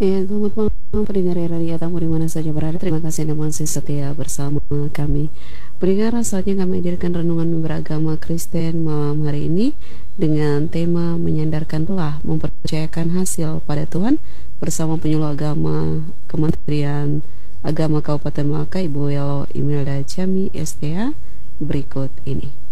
Ya, selamat malam pendengar Radio Tamu di mana saja berada. Terima kasih Anda masih setia bersama kami. Pendengar, saatnya kami hadirkan renungan beragama Kristen malam hari ini dengan tema menyandarkan telah mempercayakan hasil pada Tuhan bersama penyuluh agama Kementerian Agama Kabupaten Malaka, Ibu Yelo Imelda Jami STA berikut ini.